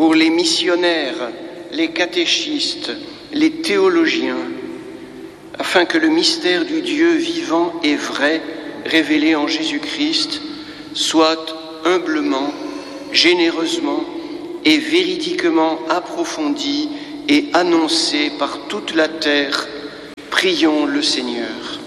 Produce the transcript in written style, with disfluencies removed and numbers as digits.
pour les missionnaires, les catéchistes, les théologiens, afin que le mystère du Dieu vivant et vrai, révélé en Jésus-Christ, soit humblement, généreusement et véridiquement approfondi et annoncé par toute la terre. Prions le Seigneur.